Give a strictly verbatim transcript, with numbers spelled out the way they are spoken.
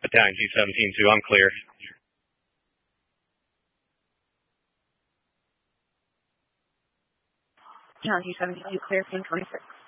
Battalion G seventeen two, I'm clear. Battalion G seventeen two, clear, ping twenty-six.